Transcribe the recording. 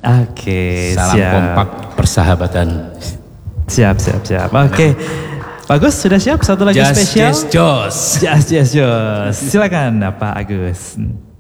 Oke, Salam siap. kompak persahabatan. Siap. Oke. Bagus, sudah siap? Satu lagu spesial? Jos. Jas. Silakan Pak Agus.